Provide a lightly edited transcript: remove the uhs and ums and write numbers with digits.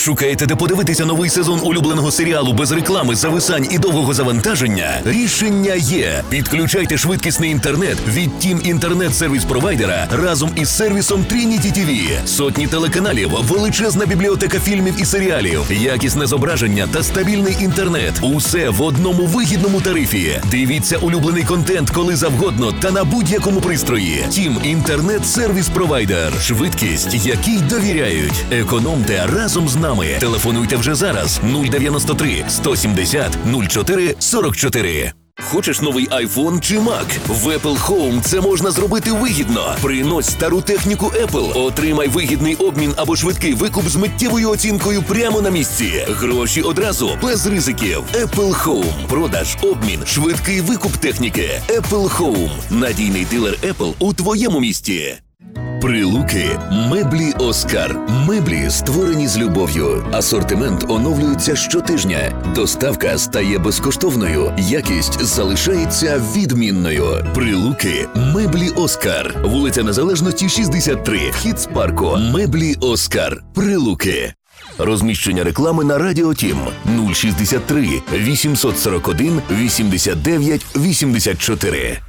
Шукаєте, де подивитися новий сезон улюбленого серіалу без реклами, зависань і довгого завантаження? Рішення є. Підключайте швидкісний інтернет від Team інтернет-сервіс-провайдера разом із сервісом Trinity TV. Сотні телеканалів, величезна бібліотека фільмів і серіалів, якісне зображення та стабільний інтернет. Усе в одному вигідному тарифі. Дивіться улюблений контент коли завгодно та на будь-якому пристрої. Team інтернет-сервіс-провайдер. Швидкість, якій довіряють. Економте разом з нами. Телефонуйте вже зараз 093 170 04 44. Хочеш новий iPhone чи Mac? В Apple Home це можна зробити вигідно. Принось стару техніку Apple, отримай вигідний обмін або швидкий викуп з миттєвою оцінкою прямо на місці. Гроші одразу, без ризиків. Apple Home. Продаж, обмін, швидкий викуп техніки. Apple Home. Надійний дилер Apple у твоєму місті. Прилуки. Меблі Оскар. Меблі, створені з любов'ю. Асортимент оновлюється щотижня. Доставка стає безкоштовною. Якість залишається відмінною. Прилуки. Меблі Оскар. Вулиця Незалежності, 63. Вхід з парку. Меблі Оскар. Прилуки. Розміщення реклами на Радіо Тім 063 841 89 84.